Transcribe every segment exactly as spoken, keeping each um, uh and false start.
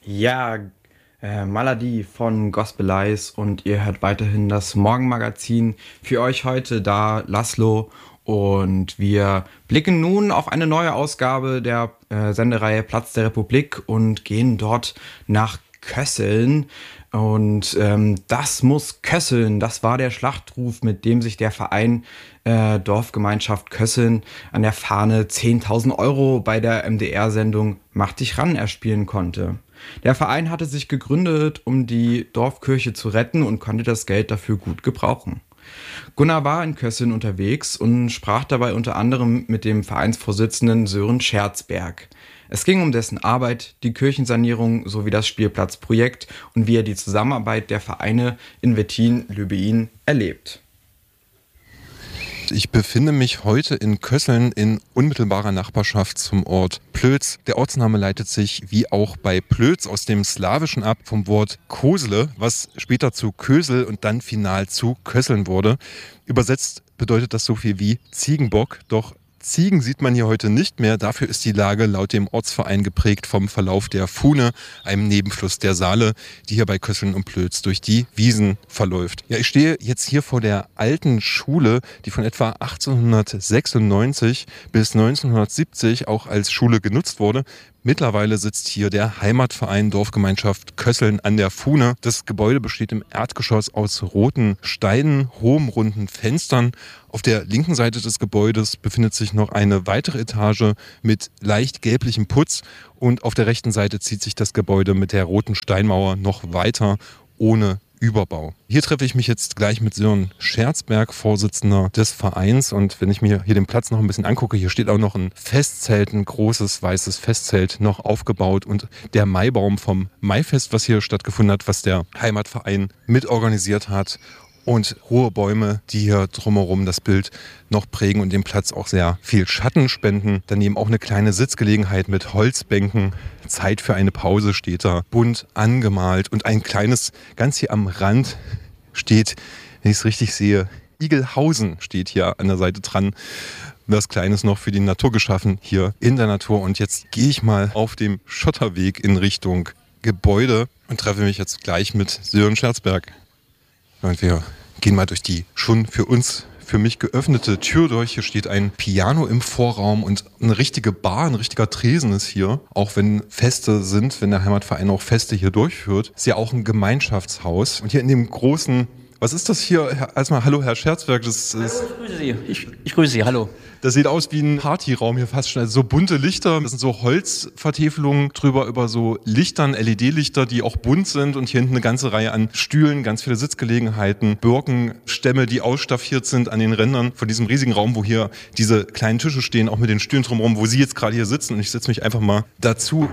Ja, äh, Maladi von Gospel Eyes und ihr hört weiterhin das Morgenmagazin. Für euch heute da Laszlo und wir blicken nun auf eine neue Ausgabe der äh, Sendereihe Platz der Republik und gehen dort nach Kösseln. Und ähm, das muss Kösseln, das war der Schlachtruf, mit dem sich der Verein äh, Dorfgemeinschaft Kösseln an der Fahne zehntausend Euro bei der M D R-Sendung Mach dich ran erspielen konnte. Der Verein hatte sich gegründet, um die Dorfkirche zu retten und konnte das Geld dafür gut gebrauchen. Gunnar war in Kösseln unterwegs und sprach dabei unter anderem mit dem Vereinsvorsitzenden Sören Scherzberg. Es ging um dessen Arbeit, die Kirchensanierung sowie das Spielplatzprojekt und wie er die Zusammenarbeit der Vereine in Wettin-Lübbein erlebt. Ich befinde mich heute in Kösseln in unmittelbarer Nachbarschaft zum Ort Plötz. Der Ortsname leitet sich wie auch bei Plötz aus dem Slawischen ab vom Wort Kosele, was später zu Kösel und dann final zu Kösseln wurde. Übersetzt bedeutet das so viel wie Ziegenbock, doch Ziegen sieht man hier heute nicht mehr. Dafür ist die Lage laut dem Ortsverein geprägt vom Verlauf der Fuhne, einem Nebenfluss der Saale, die hier bei Kösseln und Plötz durch die Wiesen verläuft. Ja, ich stehe jetzt hier vor der alten Schule, die von etwa achtzehnhundertsechsundneunzig bis neunzehnhundertsiebzig auch als Schule genutzt wurde. Mittlerweile sitzt hier der Heimatverein Dorfgemeinschaft Kösseln an der Fuhne. Das Gebäude besteht im Erdgeschoss aus roten Steinen, hohen runden Fenstern. Auf der linken Seite des Gebäudes befindet sich noch eine weitere Etage mit leicht gelblichem Putz und auf der rechten Seite zieht sich das Gebäude mit der roten Steinmauer noch weiter ohne Überbau. Hier treffe ich mich jetzt gleich mit Sören Scherzberg, Vorsitzender des Vereins. Und wenn ich mir hier den Platz noch ein bisschen angucke, hier steht auch noch ein Festzelt, ein großes weißes Festzelt noch aufgebaut und der Maibaum vom Maifest, was hier stattgefunden hat, was der Heimatverein mitorganisiert hat. Und hohe Bäume, die hier drumherum das Bild noch prägen und dem Platz auch sehr viel Schatten spenden. Daneben auch eine kleine Sitzgelegenheit mit Holzbänken. Zeit für eine Pause steht da, bunt angemalt. Und ein kleines, ganz hier am Rand steht, wenn ich es richtig sehe, Igelhausen steht hier an der Seite dran. Was Kleines noch für die Natur geschaffen hier in der Natur. Und jetzt gehe ich mal auf dem Schotterweg in Richtung Gebäude und treffe mich jetzt gleich mit Sören Scherzberg. Und wir gehen mal durch die schon für uns, für mich geöffnete Tür durch. Hier steht ein Piano im Vorraum und eine richtige Bar, ein richtiger Tresen ist hier. Auch wenn Feste sind, wenn der Heimatverein auch Feste hier durchführt, ist ja auch ein Gemeinschaftshaus. Und hier in dem großen, was ist das hier? Erstmal hallo Herr Scherzberg. Das ist, hallo, ich grüße Sie. Ich, ich grüße Sie, hallo. Das sieht aus wie ein Partyraum hier fast schon. Also so bunte Lichter, das sind so Holzvertäfelungen drüber über so Lichtern, L E D-Lichter, die auch bunt sind. Und hier hinten eine ganze Reihe an Stühlen, ganz viele Sitzgelegenheiten, Birkenstämme, die ausstaffiert sind an den Rändern von diesem riesigen Raum, wo hier diese kleinen Tische stehen, auch mit den Stühlen drumherum, wo Sie jetzt gerade hier sitzen. Und ich setze mich einfach mal dazu.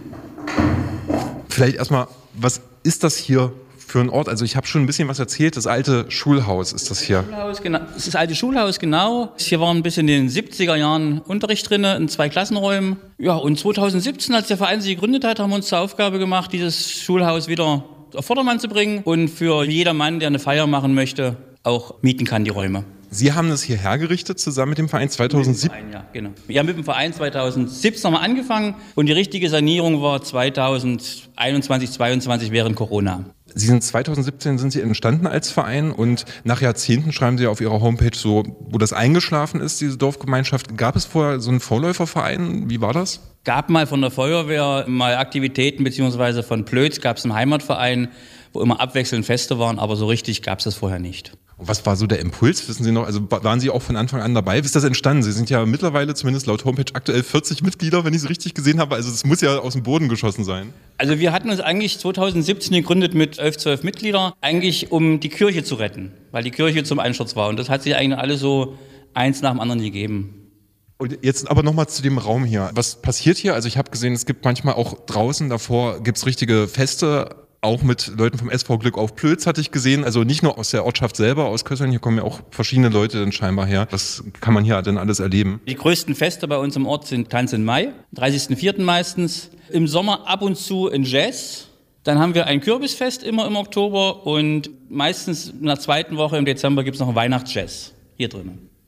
Vielleicht erstmal, was ist das hier für ein Ort? Also ich habe schon ein bisschen was erzählt. Das alte Schulhaus ist das hier. Schulhaus, genau. Das ist das alte Schulhaus, genau. Hier war ein bisschen in den siebziger Jahren Unterricht drin, in zwei Klassenräumen. Ja, und zweitausendsiebzehn, als der Verein sich gegründet hat, haben wir uns zur Aufgabe gemacht, dieses Schulhaus wieder auf Vordermann zu bringen und für jedermann, der eine Feier machen möchte, auch mieten kann, die Räume. Sie haben das hier hergerichtet zusammen mit dem Verein zweitausendsiebzehn? Mit dem Verein, ja, genau. Wir haben mit dem Verein zweitausendsiebzehn nochmal angefangen und die richtige Sanierung war zweitausendeinundzwanzig, zweiundzwanzig während Corona. Sie sind zweitausendsiebzehn sind Sie entstanden als Verein und nach Jahrzehnten schreiben Sie auf Ihrer Homepage so, wo das eingeschlafen ist, diese Dorfgemeinschaft. Gab es vorher so einen Vorläuferverein? Wie war das? Gab mal von der Feuerwehr mal Aktivitäten, beziehungsweise von Plötz gab es einen Heimatverein, wo immer abwechselnd Feste waren, aber so richtig gab es das vorher nicht. Und was war so der Impuls, wissen Sie noch? Also waren Sie auch von Anfang an dabei? Wie ist das entstanden? Sie sind ja mittlerweile, zumindest laut Homepage, aktuell vierzig Mitglieder, wenn ich es richtig gesehen habe. Also das muss ja aus dem Boden geschossen sein. Also wir hatten uns eigentlich zweitausendsiebzehn gegründet mit elf, zwölf Mitgliedern, eigentlich um die Kirche zu retten, weil die Kirche zum Einsturz war. Und das hat sich eigentlich alles so eins nach dem anderen gegeben. Und jetzt aber nochmal zu dem Raum hier. Was passiert hier? Also ich habe gesehen, es gibt manchmal auch draußen davor, gibt es richtige Feste, auch mit Leuten vom S V Glück auf Plötz hatte ich gesehen. Also nicht nur aus der Ortschaft selber, aus Kösseln, hier kommen ja auch verschiedene Leute dann scheinbar her. Was kann man hier denn alles erleben? Die größten Feste bei uns im Ort sind Tanz im Mai, dreißigsten vierten meistens. Im Sommer ab und zu ein Jazz. Dann haben wir ein Kürbisfest immer im Oktober und meistens in der zweiten Woche im Dezember gibt es noch ein Weihnachtsjazz hier drinnen.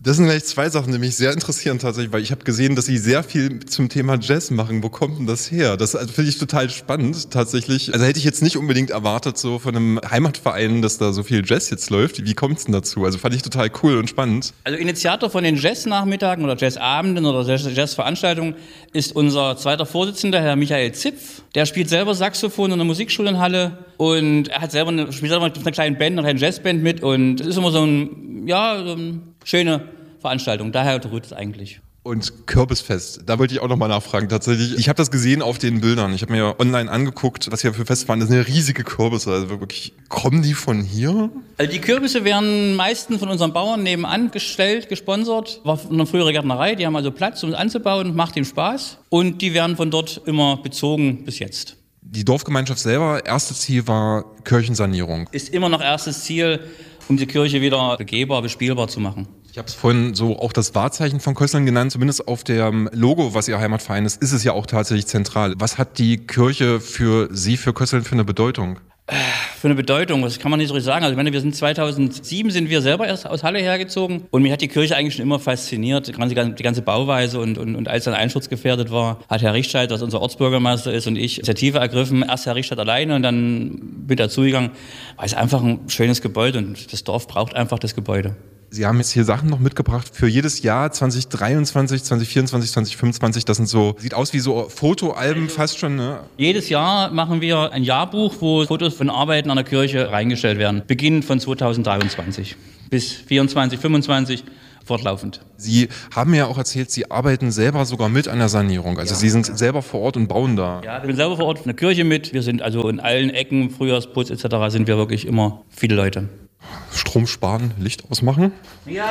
Das sind gleich zwei Sachen, die mich sehr interessieren tatsächlich, weil ich habe gesehen, dass Sie sehr viel zum Thema Jazz machen. Wo kommt denn das her? Das also, finde ich total spannend tatsächlich. Also hätte ich jetzt nicht unbedingt erwartet, so von einem Heimatverein, dass da so viel Jazz jetzt läuft. Wie kommt es denn dazu? Also fand ich total cool und spannend. Also Initiator von den Jazz-Nachmittagen oder Jazzabenden oder Jazz-Veranstaltungen ist unser zweiter Vorsitzender, Herr Michael Zipf. Der spielt selber Saxophon in der Musikschule in Halle und er hat selber eine, spielt selber mit einer kleinen Band, einer kleinen Jazzband mit und es ist immer so ein, ja, so eine schöne Veranstaltung. Daher rührt es eigentlich. Und Kürbisfest, da wollte ich auch nochmal nachfragen. Tatsächlich, ich habe das gesehen auf den Bildern. Ich habe mir online angeguckt, was hier für Fest waren. Das sind ja riesige Kürbisse. Also wirklich, kommen die von hier? Also die Kürbisse werden meistens von unseren Bauern nebenan gestellt, gesponsert. War eine frühere Gärtnerei, die haben also Platz, um es anzubauen, macht ihm Spaß. Und die werden von dort immer bezogen bis jetzt. Die Dorfgemeinschaft selber, erstes Ziel war Kirchensanierung. Ist immer noch erstes Ziel, um die Kirche wieder begehbar, bespielbar zu machen. Ich habe es vorhin so auch das Wahrzeichen von Kösslern genannt, zumindest auf dem Logo, was Ihr Heimatverein ist, ist es ja auch tatsächlich zentral. Was hat die Kirche für Sie, für Kösslern, für eine Bedeutung? Für eine Bedeutung, das kann man nicht so richtig sagen. Also ich meine, wir sind zweitausendsieben sind wir selber erst aus Halle hergezogen und mich hat die Kirche eigentlich schon immer fasziniert, die ganze, die ganze Bauweise und, und, und als dann einsturzgefährdet war, hat Herr Richtscheid, was unser Ortsbürgermeister ist, und ich Initiative ergriffen, erst Herr Richtscheid alleine und dann bin dazugegangen, weil es einfach ein schönes Gebäude und das Dorf braucht einfach das Gebäude. Sie haben jetzt hier Sachen noch mitgebracht für jedes Jahr zwanzig dreiundzwanzig, zwanzig vierundzwanzig, zwanzig fünfundzwanzig. Das sind so, sieht aus wie so Fotoalben fast schon, ne? Jedes Jahr machen wir ein Jahrbuch, wo Fotos von Arbeiten an der Kirche reingestellt werden. Beginnend von zweitausenddreiundzwanzig bis vierundzwanzig, fünfundzwanzig, fortlaufend. Sie haben ja auch erzählt, Sie arbeiten selber sogar mit an der Sanierung. Also ja. Sie sind selber vor Ort und bauen da. Ja, ich bin selber vor Ort in der Kirche mit. Wir sind also in allen Ecken, Frühjahrsputz et cetera sind wir wirklich immer viele Leute. Strom sparen, Licht ausmachen. Ja,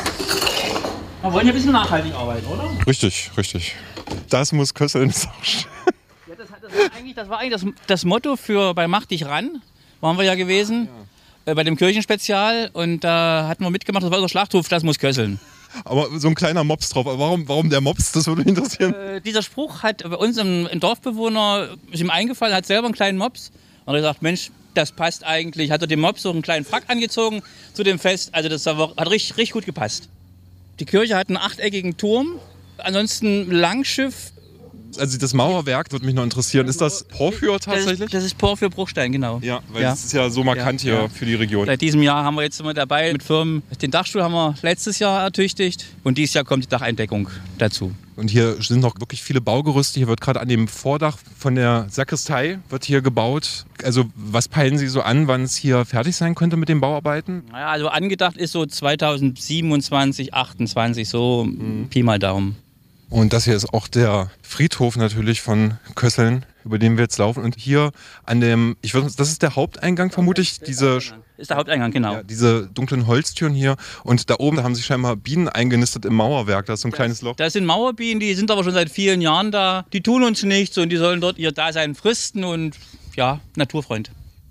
wir wollen ja ein bisschen nachhaltig arbeiten, oder? Richtig, richtig. Das muss Kösseln sagen. Ja, das, das war eigentlich, das, war eigentlich das, das Motto für bei Mach dich ran, waren wir ja gewesen, ja. äh, bei dem Kirchenspezial. Und da hatten wir mitgemacht, das war unser Schlachtruf, das muss Kösseln. Aber so ein kleiner Mops drauf. Aber warum, warum der Mops? Das würde mich interessieren. Äh, dieser Spruch hat bei uns ein, ein Dorfbewohner, ist ihm eingefallen, hat selber einen kleinen Mops. Und er sagt, Mensch, das passt eigentlich. Hat er dem Mops so einen kleinen Frack angezogen zu dem Fest. Also das hat richtig, richtig gut gepasst. Die Kirche hat einen achteckigen Turm, ansonsten Langschiff. Also das Mauerwerk würde mich noch interessieren. Ist das Porphyr tatsächlich? Das ist, das ist Porphyr-Bruchstein, genau. Ja, weil ja. das ist ja so markant ja, hier ja. für die Region. Seit diesem Jahr haben wir jetzt immer dabei mit Firmen. Den Dachstuhl haben wir letztes Jahr ertüchtigt und dieses Jahr kommt die Dacheindeckung dazu. Und hier sind noch wirklich viele Baugerüste. Hier wird gerade an dem Vordach von der Sakristei wird hier gebaut. Also was peilen Sie so an, wann es hier fertig sein könnte mit den Bauarbeiten? Naja, also angedacht ist so zweitausendsiebenundzwanzig, achtundzwanzig, so mhm. Pi mal Daumen. Und das hier ist auch der Friedhof natürlich von Kösseln, über den wir jetzt laufen. Und hier an dem, ich würde, das ist der Haupteingang vermutlich, diese... Ist der Haupteingang, genau. Ja, diese dunklen Holztüren hier. Und da oben, da haben sich scheinbar Bienen eingenistet im Mauerwerk. Da ist so ein das, kleines Loch. Das sind Mauerbienen, die sind aber schon seit vielen Jahren da. Die tun uns nichts und die sollen dort ihr Dasein fristen und ja, Naturfreund.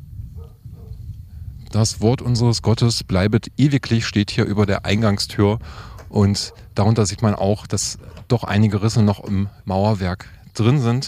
Das Wort unseres Gottes bleibet ewiglich, steht hier über der Eingangstür. Und darunter sieht man auch, dass doch einige Risse noch im Mauerwerk drin sind.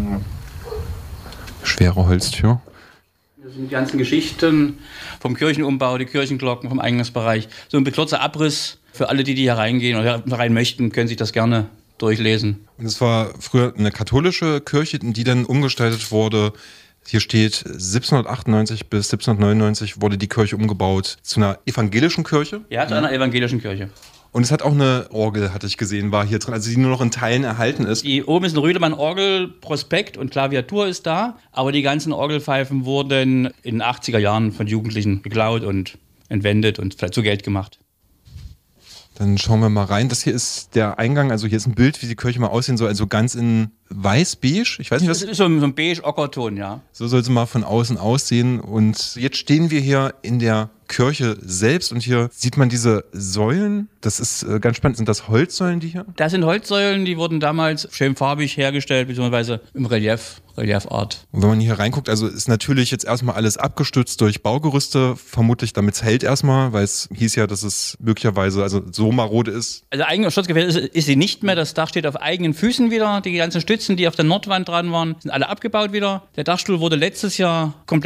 Schwere Holztür. Das sind die ganzen Geschichten vom Kirchenumbau, die Kirchenglocken, vom Eingangsbereich. So ein kurzer Abriss für alle, die, die hier reingehen oder hier rein möchten, können sich das gerne durchlesen. Und es war früher eine katholische Kirche, die dann umgestaltet wurde. Hier steht, siebzehnhundertachtundneunzig bis siebzehnhundertneunundneunzig wurde die Kirche umgebaut zu einer evangelischen Kirche. Ja, zu einer evangelischen Kirche. Und es hat auch eine Orgel, hatte ich gesehen, war hier drin, also die nur noch in Teilen erhalten ist. Die, oben ist ein Rüdemann-Orgel, Prospekt und Klaviatur ist da, aber die ganzen Orgelpfeifen wurden in den achtziger Jahren von Jugendlichen geklaut und entwendet und vielleicht zu Geld gemacht. Dann schauen wir mal rein. Das hier ist der Eingang, also hier ist ein Bild, wie die Kirche mal aussehen soll, also ganz in weiß-beige. Ich weiß nicht, was. Das ist so ein, so ein beige-Ockerton, ja. So soll es mal von außen aussehen. Und jetzt stehen wir hier in der Kirche selbst und hier sieht man diese Säulen. Das ist äh, ganz spannend. Sind das Holzsäulen, die hier? Das sind Holzsäulen, die wurden damals schön farbig hergestellt, beziehungsweise im Relief, Reliefart. Und wenn man hier reinguckt, also ist natürlich jetzt erstmal alles abgestützt durch Baugerüste, vermutlich damit es hält erstmal, weil es hieß ja, dass es möglicherweise also so marode ist. Also eigentlich sturzgefährdet ist, ist sie nicht mehr. Das Dach steht auf eigenen Füßen wieder. Die ganzen Stützen, die auf der Nordwand dran waren, sind alle abgebaut wieder. Der Dachstuhl wurde letztes Jahr komplett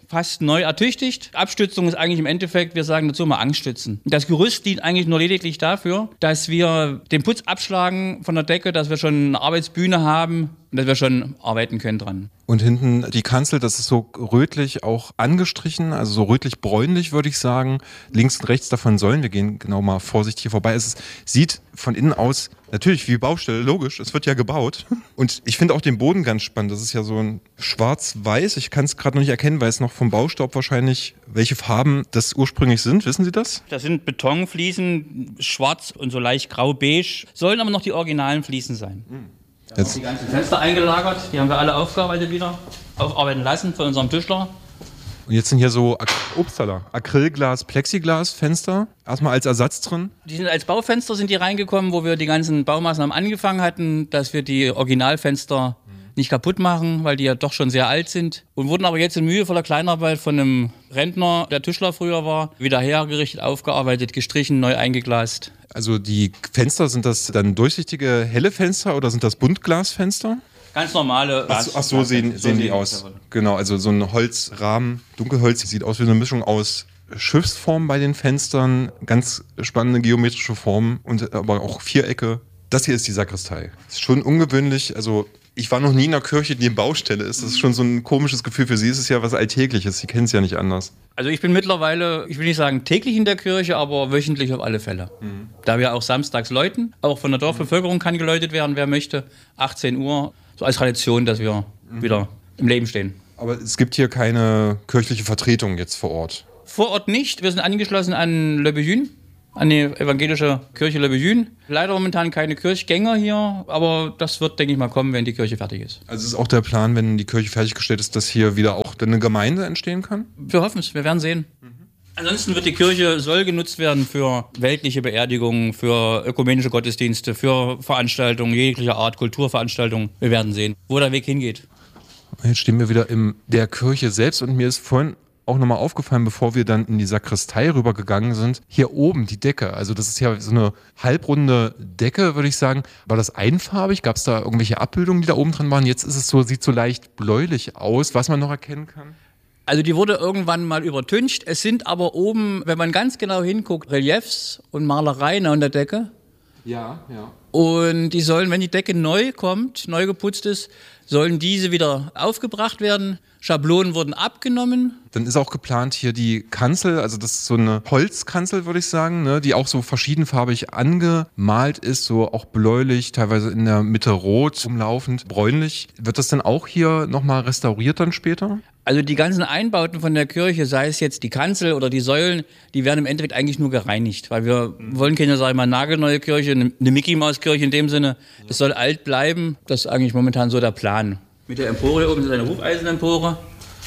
fast neu ertüchtigt. Abstützung ist eigentlich im Endeffekt, wir sagen dazu mal Angststützen. Das Gerüst dient eigentlich nur lediglich dafür, dass wir den Putz abschlagen von der Decke, dass wir schon eine Arbeitsbühne haben und dass wir schon arbeiten können dran. Und hinten die Kanzel, das ist so rötlich auch angestrichen, also so rötlich-bräunlich würde ich sagen. Links und rechts davon Säulen, wir gehen genau mal vorsichtig hier vorbei. Es ist, sieht von innen aus natürlich wie Baustelle, logisch, es wird ja gebaut. Und ich finde auch den Boden ganz spannend, das ist ja so ein schwarz-weiß, ich kann es gerade noch nicht erkennen, weil es noch vom Baustaub wahrscheinlich, welche Farben das ursprünglich sind, wissen Sie das? Das sind Betonfliesen, schwarz und so leicht grau-beige, sollen aber noch die originalen Fliesen sein. Mhm. Wir haben auch die ganzen Fenster eingelagert, die haben wir alle aufgearbeitet wieder, aufarbeiten lassen von unserem Tischler. Und jetzt sind hier so Obstler, Acrylglas, Plexiglas-Fenster, erstmal als Ersatz drin. Die sind als Baufenster sind die reingekommen, wo wir die ganzen Baumaßnahmen angefangen hatten, dass wir die Originalfenster nicht kaputt machen, weil die ja doch schon sehr alt sind. Und wurden aber jetzt in mühevoller Kleinarbeit von einem Rentner, der Tischler früher war, wieder hergerichtet, aufgearbeitet, gestrichen, neu eingeglast. Also die Fenster, sind das dann durchsichtige, helle Fenster oder sind das Buntglasfenster? Ganz normale. Ach so, ach so sehen, so sehen die aus. Genau, also so ein Holzrahmen, Dunkelholz, sieht aus wie eine Mischung aus Schiffsform bei den Fenstern, ganz spannende geometrische Formen und aber auch Vierecke. Das hier ist die Sakristei. Das ist schon ungewöhnlich, also ich war noch nie in einer Kirche, die eine Baustelle ist. Das ist schon so ein komisches Gefühl. Für Sie ist es ja was Alltägliches. Sie kennen es ja nicht anders. Also ich bin mittlerweile, ich will nicht sagen täglich in der Kirche, aber wöchentlich auf alle Fälle. Mhm. Da wir auch samstags läuten. Auch von der Dorfbevölkerung kann geläutet werden, wer möchte. achtzehn Uhr. So als Tradition, dass wir mhm. wieder im Leben stehen. Aber es gibt hier keine kirchliche Vertretung jetzt vor Ort? Vor Ort nicht. Wir sind angeschlossen an Le Béjune, an die evangelische Kirche Le Béjune. Leider momentan keine Kirchgänger hier, aber das wird, denke ich mal, kommen, wenn die Kirche fertig ist. Also ist auch der Plan, wenn die Kirche fertiggestellt ist, dass hier wieder auch eine Gemeinde entstehen kann? Wir hoffen es, wir werden sehen. Mhm. Ansonsten wird die Kirche, soll genutzt werden für weltliche Beerdigungen, für ökumenische Gottesdienste, für Veranstaltungen jeglicher Art, Kulturveranstaltungen. Wir werden sehen, wo der Weg hingeht. Jetzt stehen wir wieder in der Kirche selbst und mir ist vorhin auch nochmal aufgefallen, bevor wir dann in die Sakristei rübergegangen sind, hier oben die Decke, also das ist ja so eine halbrunde Decke, würde ich sagen. War das einfarbig? Gab es da irgendwelche Abbildungen, die da oben dran waren? Jetzt ist es so, sieht so leicht bläulich aus, was man noch erkennen kann. Also die wurde irgendwann mal übertüncht. Es sind aber oben, wenn man ganz genau hinguckt, Reliefs und Malereien an der Decke. Ja, ja. Und die sollen, wenn die Decke neu kommt, neu geputzt ist, sollen diese wieder aufgebracht werden. Schablonen wurden abgenommen. Dann ist auch geplant hier die Kanzel, also das ist so eine Holzkanzel, würde ich sagen, ne, die auch so verschiedenfarbig angemalt ist, so auch bläulich, teilweise in der Mitte rot, umlaufend, bräunlich. Wird das dann auch hier nochmal restauriert dann später? Also die ganzen Einbauten von der Kirche, sei es jetzt die Kanzel oder die Säulen, die werden im Endeffekt eigentlich nur gereinigt, weil wir wollen keine, sag ich mal, nagelneue Kirche, eine Mickey-Maus-Kirche in dem Sinne. Das soll alt bleiben, das ist eigentlich momentan so der Plan. Mit der Empore hier oben ist eine Hufeisenempore.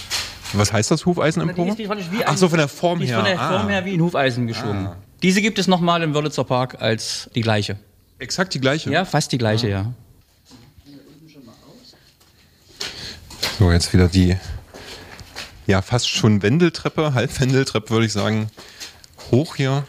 Was heißt das, Hufeisenempore? Die ist, die ist wie Ach so, von der Form die her. Die ist von der ah. Form her wie ein Hufeisen geschoben. Ah. Diese gibt es nochmal im Wörlitzer Park als die gleiche. Exakt die gleiche? Ja, fast die gleiche, ah. ja. So, jetzt wieder die, ja, fast schon Wendeltreppe, Halbwendeltreppe würde ich sagen, hoch hier.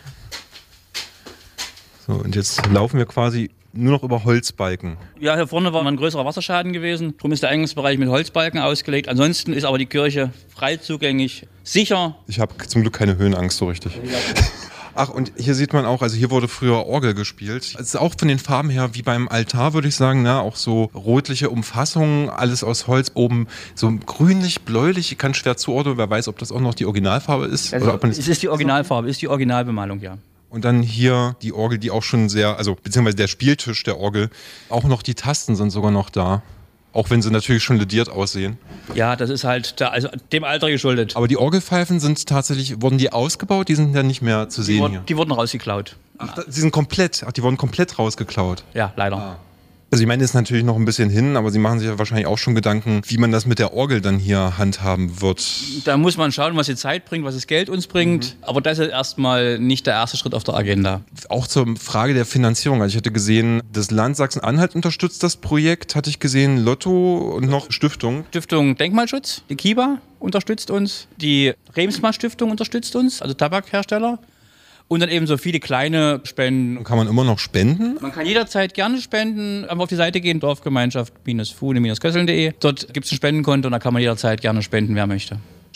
So, und jetzt laufen wir quasi nur noch über Holzbalken. Ja, hier vorne war mal ein größerer Wasserschaden gewesen. Darum ist der Eingangsbereich mit Holzbalken ausgelegt. Ansonsten ist aber die Kirche frei zugänglich, sicher. Ich habe zum Glück keine Höhenangst so richtig. Ach, und hier sieht man auch, also hier wurde früher Orgel gespielt. Es ist auch von den Farben her wie beim Altar, würde ich sagen, ne? Auch so rotliche Umfassungen, alles aus Holz, oben so grünlich, bläulich. Ich kann schwer zuordnen, wer weiß, ob das auch noch die Originalfarbe ist. Also, oder ob man es ist die Originalfarbe, ist die Originalbemalung, ja. Und dann hier die Orgel, die auch schon sehr, also beziehungsweise der Spieltisch der Orgel, auch noch die Tasten sind sogar noch da. Auch wenn sie natürlich schon lediert aussehen. Ja, das ist halt der, also dem Alter geschuldet. Aber die Orgelpfeifen sind tatsächlich, wurden die ausgebaut? Die sind ja nicht mehr zu sehen die wurden, hier. Die wurden rausgeklaut. Ach, sie sind komplett, ach, die wurden komplett rausgeklaut. Ja, leider. Ah. Also ich meine, ist natürlich noch ein bisschen hin, aber Sie machen sich ja wahrscheinlich auch schon Gedanken, wie man das mit der Orgel dann hier handhaben wird. Da muss man schauen, was die Zeit bringt, was das Geld uns bringt. Mhm. Aber das ist erstmal nicht der erste Schritt auf der Agenda. Auch zur Frage der Finanzierung. Also ich hatte gesehen, das Land Sachsen-Anhalt unterstützt das Projekt, hatte ich gesehen, Lotto und noch Stiftung. Stiftung Denkmalschutz, die Kiba unterstützt uns, die Remsmar-Stiftung unterstützt uns, also Tabakhersteller. Und dann eben so viele kleine Spenden. Kann man immer noch spenden? Man kann jederzeit gerne spenden. Einfach auf die Seite gehen, dorfgemeinschaft Fuhne Kösseln punkt de. Dort gibt es ein Spendenkonto und da kann man jederzeit gerne spenden, wer möchte.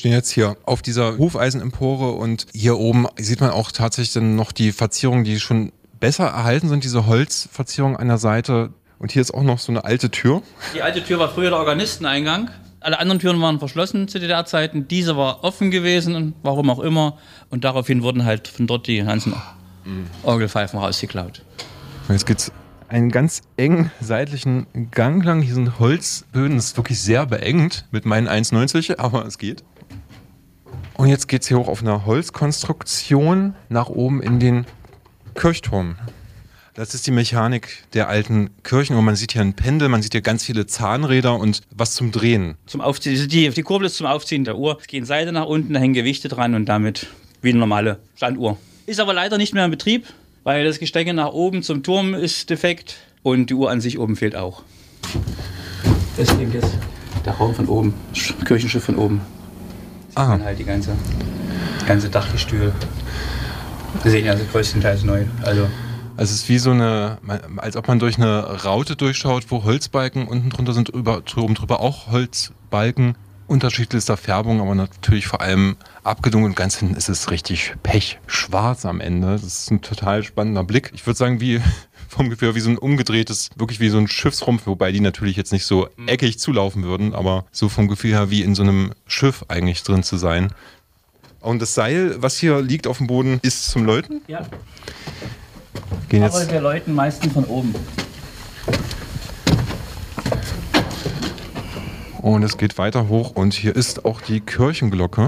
stehen jetzt hier auf dieser Hufeisenempore und hier oben sieht man auch tatsächlich dann noch die Verzierungen, die schon besser erhalten sind, diese Holzverzierungen an der Seite. Und hier ist auch noch so eine alte Tür. Die alte Tür war früher der Organisteneingang. Alle anderen Türen waren verschlossen zu D D R-Zeiten. Diese war offen gewesen, warum auch immer. Und daraufhin wurden halt von dort die ganzen mhm. Orgelpfeifen rausgeklaut. Jetzt geht's einen ganz engen seitlichen Gang lang. Hier sind Holzböden, das ist wirklich sehr beengt mit meinen eins neunzig, aber es geht. Und jetzt geht es hier hoch auf einer Holzkonstruktion nach oben in den Kirchturm. Das ist die Mechanik der alten Kirchen. Und man sieht hier ein Pendel, man sieht hier ganz viele Zahnräder und was zum Drehen. Zum Aufziehen, die, die Kurbel ist zum Aufziehen der Uhr. Es gehen Seite nach unten, da hängen Gewichte dran und damit wie eine normale Standuhr. Ist aber leider nicht mehr in Betrieb, weil das Gestänge nach oben zum Turm ist defekt und die Uhr an sich oben fehlt auch. Deswegen ist der Raum von oben, das Kirchenschiff von oben. Sieht man halt die ganze, ganze Dachgestühl. Wir sehen ja also größtenteils neu. Also Also es ist wie so eine, als ob man durch eine Raute durchschaut, wo Holzbalken unten drunter sind, über, oben drüber auch Holzbalken, unterschiedlichster Färbung, aber natürlich vor allem abgedunkelt und ganz hinten ist es richtig pechschwarz am Ende. Das ist ein total spannender Blick. Ich würde sagen, wie vom Gefühl wie so ein umgedrehtes, wirklich wie so ein Schiffsrumpf, wobei die natürlich jetzt nicht so eckig zulaufen würden, aber so vom Gefühl her wie in so einem Schiff eigentlich drin zu sein. Und das Seil, was hier liegt auf dem Boden, ist zum Läuten? Ja. Gehen Aber jetzt wir läuten meistens von oben. Und es geht weiter hoch und hier ist auch die Kirchenglocke.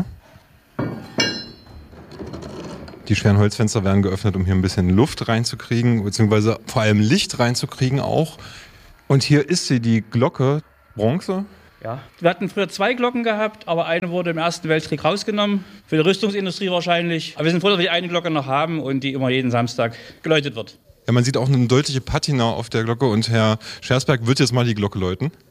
Die schweren Holzfenster werden geöffnet, um hier ein bisschen Luft reinzukriegen, beziehungsweise vor allem Licht reinzukriegen auch. Und hier ist sie, die Glocke, Bronze. Ja. Wir hatten früher zwei Glocken gehabt, aber eine wurde im Ersten Weltkrieg rausgenommen. Für die Rüstungsindustrie wahrscheinlich. Aber wir sind froh, dass wir eine Glocke noch haben und die immer jeden Samstag geläutet wird. Ja, man sieht auch eine deutliche Patina auf der Glocke und Herr Schersberg wird jetzt mal die Glocke läuten.